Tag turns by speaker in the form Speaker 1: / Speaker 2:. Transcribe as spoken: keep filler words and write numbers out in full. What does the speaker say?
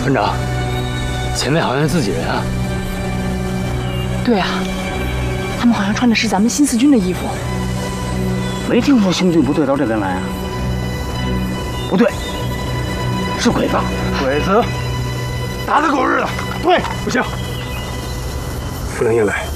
Speaker 1: 村长，前面好像是自己人啊。
Speaker 2: 对啊，他们好像穿的是咱们新四军的衣服。
Speaker 3: 没听说新军部队到这边来啊？不对，是鬼子。
Speaker 4: 鬼子，打死狗日的！
Speaker 3: 对，
Speaker 4: 不行，不能硬来。